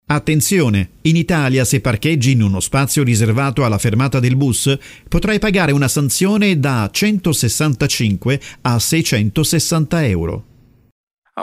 Attenzione! In Italia, se parcheggi in uno spazio riservato alla fermata del bus, potrai pagare una sanzione da 165 a 660 euro.